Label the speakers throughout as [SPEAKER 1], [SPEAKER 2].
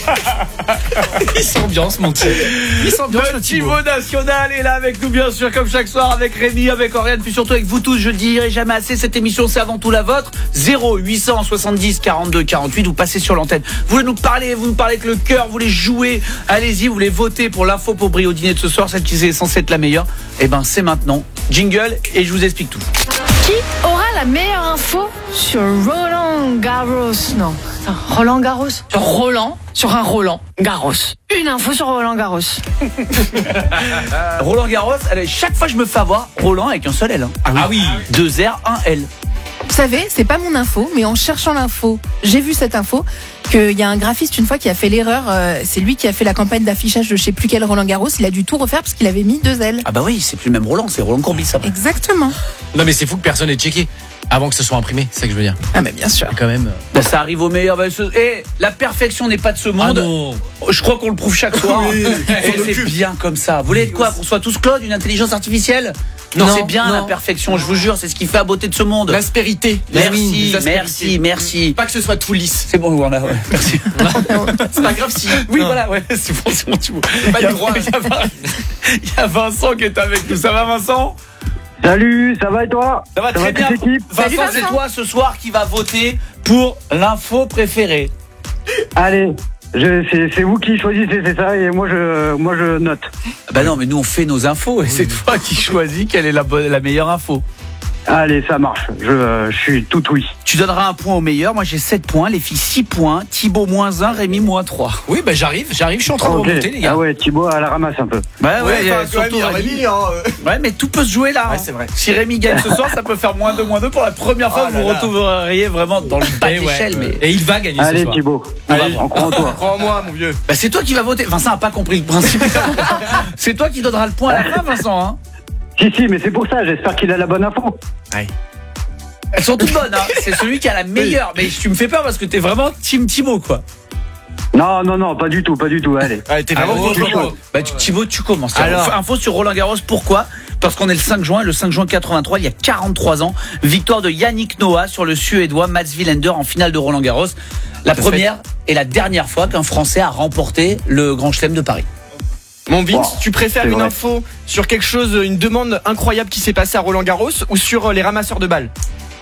[SPEAKER 1] Il s'ambiance, mon type. Il s'ambiance, le
[SPEAKER 2] Thibaut National est là avec nous, bien sûr, comme chaque soir, avec Rémi, avec Oriane, puis surtout avec vous tous. Je dirai jamais assez, cette émission, c'est avant tout la vôtre. 0870 42 48, vous passez sur l'antenne. Vous voulez nous parler, vous nous parlez avec le cœur, vous voulez jouer, allez-y, vous voulez voter pour l'info pour briller au dîner de ce soir, celle qui est censée être la meilleure. Eh ben, c'est maintenant. Jingle, et je vous explique tout.
[SPEAKER 3] Qui aura la meilleure info sur Roland Garros? Non, Roland Garros. Sur un Roland Garros. Une info sur Roland Garros.
[SPEAKER 2] Roland Garros, allez, chaque fois je me fais avoir Roland avec un seul L.
[SPEAKER 1] Ah oui.
[SPEAKER 2] 2 R, 1 L.
[SPEAKER 4] Vous savez, c'est pas mon info, mais en cherchant l'info, j'ai vu cette info qu'il y a un graphiste une fois qui a fait l'erreur. C'est lui qui a fait la campagne d'affichage de je sais plus quel Roland Garros. Il a dû tout refaire parce qu'il avait mis 2 L.
[SPEAKER 2] Ah bah oui, c'est plus le même Roland, c'est Roland Courbis. Ça.
[SPEAKER 4] Exactement.
[SPEAKER 1] Non, mais c'est fou que personne ait checké avant que ce soit imprimé, c'est ça que je veux dire.
[SPEAKER 4] Ah mais bien sûr.
[SPEAKER 1] Quand même.
[SPEAKER 2] Bah, ça arrive au meilleur. Et la perfection n'est pas de ce monde.
[SPEAKER 1] Ah non.
[SPEAKER 2] Je crois qu'on le prouve chaque soir. Et c'est bien comme ça. Vous voulez de quoi? Qu'on soit tous Claude, une intelligence artificielle? Non, c'est bien la perfection, je vous jure, c'est ce qui fait la beauté de ce monde.
[SPEAKER 1] L'aspérité.
[SPEAKER 2] Merci.
[SPEAKER 1] Pas que ce soit tout lisse.
[SPEAKER 2] C'est bon, voilà, ouais, merci.
[SPEAKER 1] C'est pas grave si.
[SPEAKER 2] Oui, voilà, ouais, c'est bon, tu vois.
[SPEAKER 1] Pas du droit.
[SPEAKER 2] Il y a Vincent qui est avec nous. Ça va, Vincent?
[SPEAKER 5] Salut, ça va et toi?
[SPEAKER 2] Ça va très bien. Vincent, c'est toi ce soir qui va voter pour l'info préférée.
[SPEAKER 5] Allez, c'est vous qui choisissez, c'est ça, et moi je note.
[SPEAKER 2] Bah non, mais nous on fait nos infos et c'est toi qui choisis quelle est la meilleure info.
[SPEAKER 5] Allez, ça marche, je suis tout oui.
[SPEAKER 2] Tu donneras un point au meilleur, moi j'ai 7 points, les filles 6 points, Thibaut -1, Rémi -3.
[SPEAKER 1] Oui, bah j'arrive, je suis en train de remonter, les gars.
[SPEAKER 5] Ah ouais, Thibaut à la ramasse un peu.
[SPEAKER 2] Surtout Rémi. Ouais, mais tout peut se jouer là.
[SPEAKER 1] Ouais, c'est vrai.
[SPEAKER 2] Si Rémi gagne ce soir, ça peut faire -2 pour la première fois que vous retrouveriez vraiment dans le bas de l'échelle.
[SPEAKER 1] Et il va gagner ce soir.
[SPEAKER 5] Allez Thibaut, on croit en toi.
[SPEAKER 1] Crois en moi, mon vieux.
[SPEAKER 2] Bah c'est toi qui vas voter. Vincent n'a pas compris le principe. C'est toi qui donnera le point à la fin, Vincent. Hein.
[SPEAKER 5] Si, mais c'est pour ça, j'espère qu'il a la bonne info.
[SPEAKER 1] Ouais.
[SPEAKER 2] Elles sont toutes bonnes, hein. C'est celui qui a la meilleure. Mais tu me fais peur parce que t'es vraiment Team Thibaut, quoi.
[SPEAKER 5] Non, pas du tout, allez.
[SPEAKER 1] Allez, t'es vraiment chaud.
[SPEAKER 2] Bah Thibaut, tu commences.
[SPEAKER 1] Alors,
[SPEAKER 2] info sur Roland Garros, pourquoi? Parce qu'on est le 5 juin, 83, il y a 43 ans, victoire de Yannick Noah sur le Suédois Mats Wilander en finale de Roland Garros. La première et la dernière fois qu'un Français a remporté le Grand Chelem de Paris.
[SPEAKER 6] Mon Vince, tu préfères
[SPEAKER 5] c'est
[SPEAKER 6] une
[SPEAKER 5] vrai.
[SPEAKER 6] info sur quelque chose, une demande incroyable qui s'est passée à Roland Garros ou sur les ramasseurs de balles?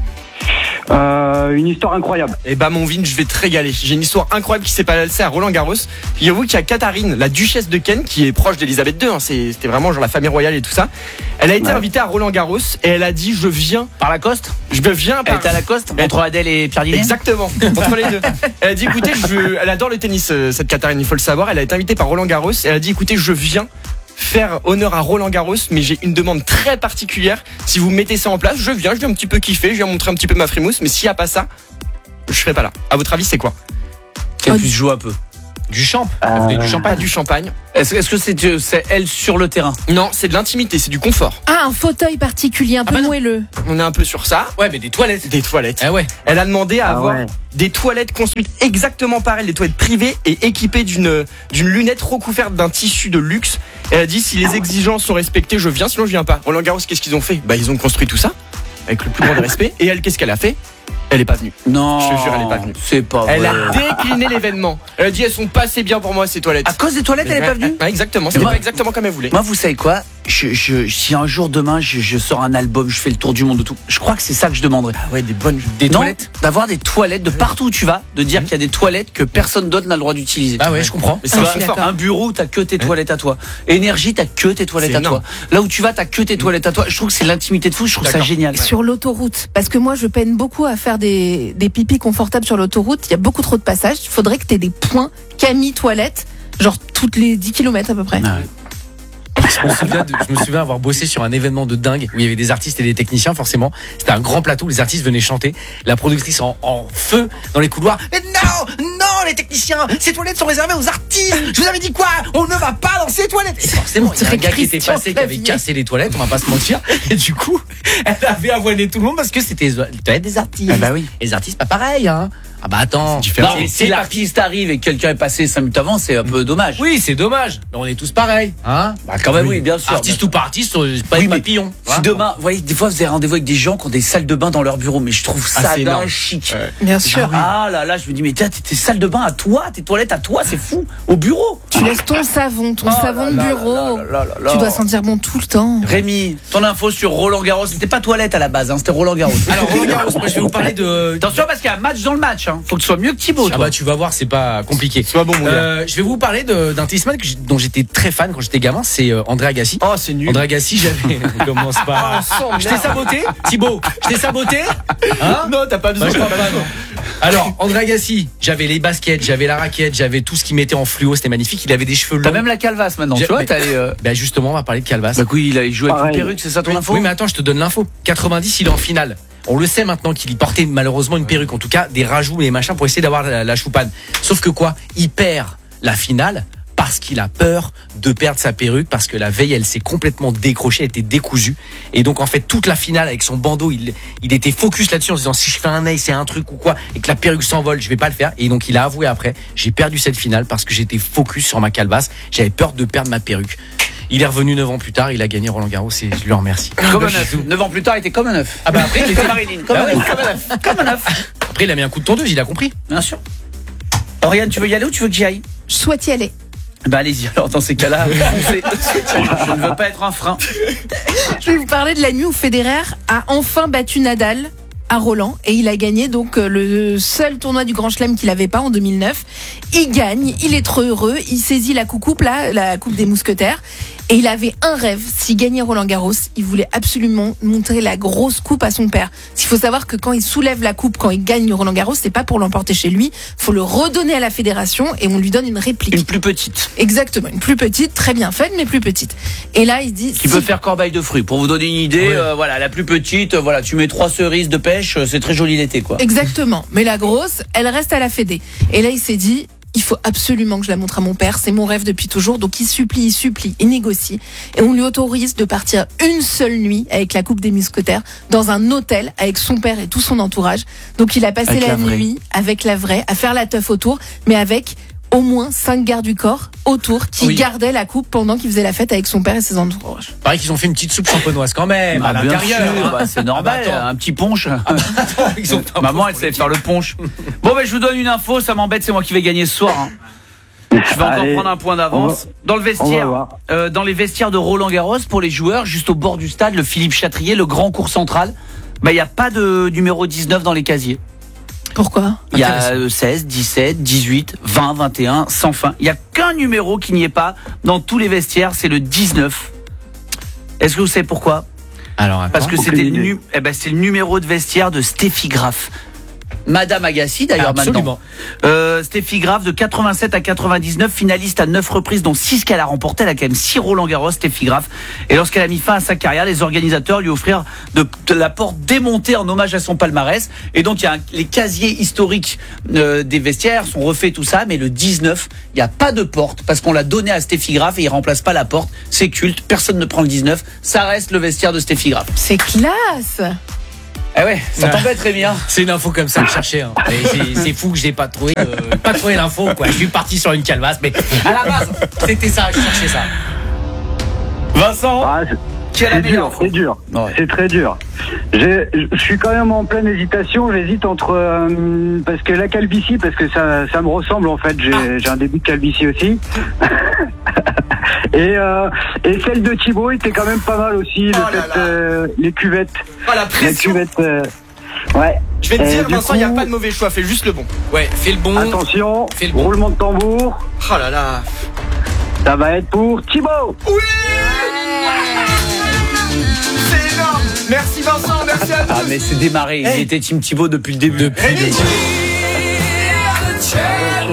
[SPEAKER 5] Une histoire incroyable.
[SPEAKER 6] Eh bah mon Vince, je vais te régaler. J'ai une histoire incroyable qui s'est passée à Roland Garros. Figurez-vous qu'il y a Katharine, la duchesse de Kent, qui est proche d'Elisabeth II, hein, c'était vraiment genre la famille royale et tout ça. Elle a été invitée à Roland Garros et elle a dit je viens.
[SPEAKER 2] Par Lacoste?
[SPEAKER 6] Je viens
[SPEAKER 2] Elle
[SPEAKER 6] par...
[SPEAKER 2] était à Lacoste entre Adèle et Pierre Dinet.
[SPEAKER 6] Exactement, entre les deux. Elle a dit écoutez, elle adore le tennis, cette Katharine, il faut le savoir. Elle a été invitée par Roland Garros et elle a dit écoutez, je viens faire honneur à Roland Garros, mais j'ai une demande très particulière. Si vous mettez ça en place, je viens un petit peu kiffer, je viens montrer un petit peu ma frimousse, mais s'il n'y a pas ça, je serai pas là. À votre avis, c'est quoi?
[SPEAKER 2] Qu'elle puisse jouer un peu.
[SPEAKER 1] Du champ. Du champagne.
[SPEAKER 6] Pas du champagne.
[SPEAKER 2] Est-ce que c'est elle sur le terrain?
[SPEAKER 6] Non, c'est de l'intimité, c'est du confort.
[SPEAKER 4] Ah, un fauteuil particulier, un peu
[SPEAKER 1] non.
[SPEAKER 4] moelleux.
[SPEAKER 6] On est un peu sur ça.
[SPEAKER 1] Ouais, mais des toilettes.
[SPEAKER 6] Des toilettes.
[SPEAKER 1] Ah ouais.
[SPEAKER 6] Elle a demandé à avoir
[SPEAKER 5] ouais.
[SPEAKER 6] des toilettes construites exactement pareilles, des toilettes privées et équipées d'une lunette recouverte d'un tissu de luxe. Elle a dit si les exigences sont respectées, je viens, sinon je viens pas. Roland Garros, qu'est-ce qu'ils ont fait? Bah ils ont construit tout ça avec le plus grand des respects. Et elle, qu'est-ce qu'elle a fait? Elle est pas venue.
[SPEAKER 2] Non.
[SPEAKER 6] Je te jure, elle est pas venue.
[SPEAKER 2] C'est pas vrai.
[SPEAKER 6] Elle a décliné l'événement. Elle a dit elles sont pas assez bien pour moi ces toilettes.
[SPEAKER 2] À cause des toilettes, elle est pas venue?
[SPEAKER 6] Ouais, exactement. C'était pas exactement comme elle voulait.
[SPEAKER 2] Moi, vous savez quoi? Si un jour demain je sors un album, je fais le tour du monde de tout, je crois que c'est ça que je demanderais.
[SPEAKER 6] Ah ouais, des
[SPEAKER 2] toilettes, d'avoir des toilettes de partout où tu vas, de dire qu'il y a des toilettes que personne d'autre n'a le droit d'utiliser.
[SPEAKER 1] Ah ouais, je comprends.
[SPEAKER 6] Mais c'est
[SPEAKER 2] Tu vois,
[SPEAKER 6] fort.
[SPEAKER 2] un bureau, t'as que tes toilettes à toi. Énergie, t'as que tes toilettes
[SPEAKER 6] C'est
[SPEAKER 2] à toi. Là où tu vas, t'as que tes toilettes à toi. Je trouve que c'est l'intimité de fou. Je trouve ça
[SPEAKER 6] D'accord.
[SPEAKER 2] génial.
[SPEAKER 4] Sur l'autoroute, parce que moi je peine beaucoup à faire des pipis confortables sur l'autoroute, il y a beaucoup trop de passages, il faudrait que tu aies des points Camille toilette, genre toutes les 10 km à peu près.
[SPEAKER 2] Ah ouais.
[SPEAKER 1] Je me souviens avoir bossé sur un événement de dingue où il y avait des artistes et des techniciens, forcément. C'était un grand plateau où les artistes venaient chanter. La productrice en feu dans les couloirs. Mais non, les techniciens, ces toilettes sont réservées aux artistes. Je vous avais dit quoi? On ne va pas dans ces toilettes. Et forcément, il y a un gars qui était passé, qui avait cassé les toilettes, on va pas se mentir. Et du coup, elle avait avoiné tout le monde parce que c'était les toilettes des artistes.
[SPEAKER 2] Ah bah oui.
[SPEAKER 1] Les artistes, pas pareil, hein. Ah bah attends.
[SPEAKER 2] Non, mais si l'artiste arrive et que quelqu'un est passé 5 minutes avant, c'est un peu dommage.
[SPEAKER 1] Oui, c'est dommage. Mais on est tous pareils, hein.
[SPEAKER 2] Bah quand même, oui, bien sûr.
[SPEAKER 1] Artiste ou pas artiste, c'est pas
[SPEAKER 2] Oui,
[SPEAKER 1] des
[SPEAKER 2] mais
[SPEAKER 1] papillons.
[SPEAKER 2] Si demain, vous voyez, des fois vous avez rendez-vous avec des gens qui ont des salles de bain dans leur bureau, mais je trouve ça
[SPEAKER 1] c'est
[SPEAKER 2] dingue
[SPEAKER 1] énorme.
[SPEAKER 2] chic.
[SPEAKER 4] Bien sûr.
[SPEAKER 2] Ah là là, je me dis, mais t'es salles de bain à toi, tes toilettes à toi, c'est fou, au bureau.
[SPEAKER 4] Tu laisses ton savon de bureau. Tu dois sentir bon tout le temps.
[SPEAKER 2] Rémi, ton info sur Roland Garros, c'était pas toilette à la base, hein, c'était Roland Garros.
[SPEAKER 1] Alors Roland Garros, moi je vais vous parler de.
[SPEAKER 2] Attention parce qu'il y a un match dans le match, hein. Faut que tu sois mieux que Thibaut.
[SPEAKER 1] Ah
[SPEAKER 2] toi.
[SPEAKER 1] bah tu vas voir, c'est pas compliqué.
[SPEAKER 6] Sois bon, mon gars.
[SPEAKER 1] Je vais vous parler d'un tennisman dont j'étais très fan quand j'étais gamin, c'est André Agassi.
[SPEAKER 6] Oh, c'est nul.
[SPEAKER 1] André Agassi, j'avais. Commence pas. Je t'ai saboté, Thibaut. Je t'ai saboté. Hein?
[SPEAKER 6] Non, t'as pas besoin.
[SPEAKER 1] Bah, je crois pas, non. Alors, André Agassi, j'avais les baskets, j'avais la raquette, j'avais tout ce qu'il mettait en fluo, c'était magnifique. Il avait des cheveux longs.
[SPEAKER 2] T'as même la calvasse maintenant, tu vois, t'as les.
[SPEAKER 1] Bah justement, on va parler de Calvas.
[SPEAKER 2] Bah oui, il joué avec une
[SPEAKER 5] Pareil.
[SPEAKER 2] perruque, c'est ça ton info?
[SPEAKER 1] Oui, mais attends, je te donne l'info. 90, il est en finale. On le sait maintenant qu'il y portait malheureusement une perruque, en tout cas des rajouts et machins pour essayer d'avoir la choupane. Sauf que quoi, il perd la finale parce qu'il a peur de perdre sa perruque, parce que la veille elle s'est complètement décrochée, elle était décousue, et donc en fait toute la finale avec son bandeau il était focus là-dessus en se disant si je fais un ace c'est un truc ou quoi et que la perruque s'envole je vais pas le faire, et donc il a avoué après j'ai perdu cette finale parce que j'étais focus sur ma calebasse, j'avais peur de perdre ma perruque. Il est revenu 9 ans plus tard, il a gagné Roland Garros et je lui remercie.
[SPEAKER 2] Comme un œuf. 9 ans plus tard, il était comme un œuf.
[SPEAKER 1] Ah bah après il était
[SPEAKER 2] Marilyn, comme un œuf. Comme un œuf.
[SPEAKER 1] Après il a mis un coup de tondeuse, il a compris.
[SPEAKER 2] Bien sûr. Oriane, tu veux y aller ou tu veux que j'y aille?
[SPEAKER 4] Je souhaite y aller.
[SPEAKER 2] Bah allez-y, alors dans ces cas-là, foncez. Je ne veux pas être un frein.
[SPEAKER 4] Je vais vous parler de la nuit où Federer a enfin battu Nadal à Roland et il a gagné donc le seul tournoi du Grand Chelem qu'il n'avait pas en 2009. Il gagne, il est trop heureux, il saisit la coupe là, la coupe des mousquetaires. Et il avait un rêve, s'il gagnait Roland Garros, il voulait absolument montrer la grosse coupe à son père. Il faut savoir que quand il soulève la coupe, quand il gagne Roland Garros, c'est pas pour l'emporter chez lui, faut le redonner à la fédération et on lui donne une réplique.
[SPEAKER 2] Une plus petite.
[SPEAKER 4] Exactement, une plus petite, très bien faite, mais plus petite. Et là, il dit...
[SPEAKER 2] Qui peut faire corbeille de fruits. Pour vous donner une idée, voilà, la plus petite, voilà, tu mets 3 cerises de pêche, c'est très joli l'été, quoi.
[SPEAKER 4] Exactement. Mais la grosse, elle reste à la fédé. Et là, il s'est dit... Il faut absolument que je la montre à mon père, c'est mon rêve depuis toujours. Donc il supplie, il négocie. Et on lui autorise de partir une seule nuit avec la coupe des mousquetaires dans un hôtel avec son père et tout son entourage. Donc il a passé
[SPEAKER 2] Avec
[SPEAKER 4] la
[SPEAKER 2] la vraie.
[SPEAKER 4] nuit avec la vraie, à faire la teuf autour, mais avec au moins 5 gardes du corps autour qui
[SPEAKER 1] Oui.
[SPEAKER 4] gardaient la coupe pendant qu'il faisait la fête avec son père et ses entourages.
[SPEAKER 1] Pareil qu'ils ont fait une petite soupe champenoise quand même à
[SPEAKER 2] Bah, bien
[SPEAKER 1] l'intérieur.
[SPEAKER 2] sûr,
[SPEAKER 1] hein.
[SPEAKER 2] bah, c'est normal,
[SPEAKER 1] Ah bah, attends.
[SPEAKER 2] un petit punch.
[SPEAKER 1] Ils ont un
[SPEAKER 2] Maman,
[SPEAKER 1] peu
[SPEAKER 2] elle
[SPEAKER 1] pour
[SPEAKER 2] sait
[SPEAKER 1] les
[SPEAKER 2] faire le punch. Bon, ben, je vous donne une info, ça m'embête, c'est moi qui vais gagner ce soir. Hein. Je vais encore
[SPEAKER 5] Allez,
[SPEAKER 2] prendre un point d'avance. Dans le
[SPEAKER 5] on va
[SPEAKER 2] vestiaire,
[SPEAKER 5] voir.
[SPEAKER 2] dans les vestiaires de Roland Garros, pour les joueurs, juste au bord du stade, le Philippe Chatrier, le grand cours central, bah, il n'y a pas de numéro 19 dans les casiers.
[SPEAKER 4] Pourquoi ?
[SPEAKER 2] Il y a 16, 17, 18, 20, 21, sans fin. Il n'y a qu'un numéro qui n'y est pas dans tous les vestiaires, c'est le 19. Est-ce que vous savez pourquoi ?
[SPEAKER 1] Alors, attends.
[SPEAKER 2] Parce que
[SPEAKER 5] aucune
[SPEAKER 2] c'était
[SPEAKER 5] idée.
[SPEAKER 2] c'est le numéro de vestiaire de Steffi Graf. Madame Agassi d'ailleurs
[SPEAKER 1] Absolument.
[SPEAKER 2] maintenant. Steffi Graf de 87 à 99, finaliste à 9 reprises dont 6 qu'elle a remporté. Elle a quand même 6 Roland Garros, Steffi Graf. Et lorsqu'elle a mis fin à sa carrière, les organisateurs lui offrirent de la porte démontée en hommage à son palmarès. Et donc il y a les casiers historiques des vestiaires sont refaits tout ça, mais le 19, il n'y a pas de porte parce qu'on l'a donné à Steffi Graf et il remplace pas la porte. C'est culte, personne ne prend le 19, ça reste le vestiaire de Steffi Graf.
[SPEAKER 4] C'est classe !
[SPEAKER 2] Eh ouais, ça t'embête Rémi hein.
[SPEAKER 1] C'est une info comme ça que je cherchais. Hein. Et c'est fou que j'ai pas trouvé l'info quoi. Je suis parti sur une calvasse, mais à la base c'était ça, je cherchais ça.
[SPEAKER 2] Vincent,
[SPEAKER 5] Ah,
[SPEAKER 2] qui a la
[SPEAKER 5] c'est
[SPEAKER 2] meilleure
[SPEAKER 5] dur,
[SPEAKER 2] info
[SPEAKER 5] c'est dur.
[SPEAKER 2] Ouais.
[SPEAKER 5] C'est très dur. Je suis quand même en pleine hésitation. J'hésite entre parce que la calvitie, parce que ça me ressemble en fait. J'ai un début de calvitie aussi. et celle de Thibaut était quand même pas mal aussi. Les cuvettes.
[SPEAKER 6] Oh, la
[SPEAKER 5] Les
[SPEAKER 6] pression.
[SPEAKER 5] cuvettes. Ouais.
[SPEAKER 6] Je vais te
[SPEAKER 5] Et
[SPEAKER 6] dire,
[SPEAKER 5] du
[SPEAKER 6] Vincent, il n'y a
[SPEAKER 5] coup,
[SPEAKER 6] pas de mauvais choix, fais juste le bon.
[SPEAKER 1] Ouais, fais le bon.
[SPEAKER 5] Attention,
[SPEAKER 1] Fais le bon.
[SPEAKER 5] roulement de tambour.
[SPEAKER 6] Oh là là.
[SPEAKER 5] Ça va être pour Thibaut.
[SPEAKER 6] C'est énorme. Merci Vincent, merci à tous.
[SPEAKER 2] Ah mais c'est démarré,
[SPEAKER 6] Hey.
[SPEAKER 2] il était Team Thibaut depuis le début.
[SPEAKER 6] Rémi.
[SPEAKER 2] Ça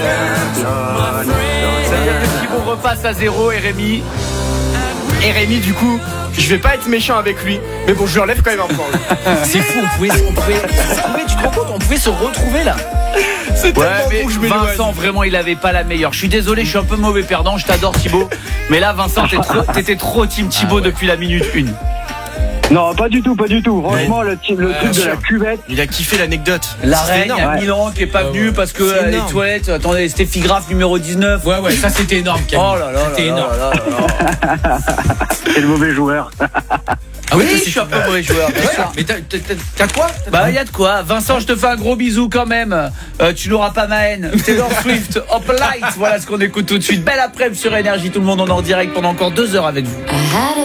[SPEAKER 2] veut dire que Thibaut repasse à 0 et Rémi.
[SPEAKER 6] Et Rémi, du coup, je vais pas être méchant avec lui, mais bon, je lui enlève quand même un point.
[SPEAKER 1] C'est fou, on pouvait se retrouver, tu te rends compte, on pouvait se retrouver là.
[SPEAKER 6] C'est
[SPEAKER 2] Ouais
[SPEAKER 6] tellement
[SPEAKER 2] mais
[SPEAKER 6] bon que je m'éloigne.
[SPEAKER 2] Vincent vraiment il avait pas la meilleure. Je suis désolé, je suis un peu mauvais perdant, je t'adore Thibaut. Mais là Vincent t'étais trop Team Thibaut
[SPEAKER 1] Ah ouais.
[SPEAKER 2] depuis la minute 1.
[SPEAKER 5] Non, pas du tout. Franchement, le truc de la cuvette.
[SPEAKER 6] Il a kiffé l'anecdote.
[SPEAKER 2] La
[SPEAKER 6] C'était
[SPEAKER 2] reine,
[SPEAKER 6] énorme.
[SPEAKER 2] il y a 1000 ans qui est pas venue parce que
[SPEAKER 6] C'est
[SPEAKER 2] les
[SPEAKER 6] énorme.
[SPEAKER 2] toilettes, attendez, Stéphie Graff numéro 19.
[SPEAKER 1] Ouais, ça c'était énorme, Camille.
[SPEAKER 2] Oh là là,
[SPEAKER 1] C'était
[SPEAKER 2] là,
[SPEAKER 1] énorme.
[SPEAKER 2] là, là, là.
[SPEAKER 5] C'est le mauvais joueur.
[SPEAKER 1] Ah
[SPEAKER 2] Oui,
[SPEAKER 1] toi,
[SPEAKER 2] je suis un peu mauvais joueur, bien sûr.
[SPEAKER 1] Mais t'as quoi?
[SPEAKER 2] Bah, y a de quoi. Vincent, je te fais un gros bisou quand même. Tu n'auras pas ma haine. Taylor Swift, Hop Light. Voilà ce qu'on écoute tout de suite. Belle après-midi sur Énergie. Tout le monde en direct pendant encore 2 heures avec vous.